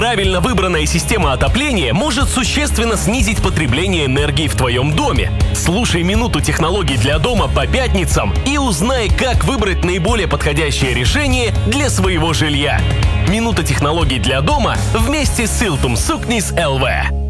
Правильно выбранная система отопления может существенно снизить потребление энергии в твоем доме. Слушай «Минуту технологий для дома» по пятницам и узнай, как выбрать наиболее подходящее решение для своего жилья. «Минута технологий для дома» вместе с Iltum Suknis LV.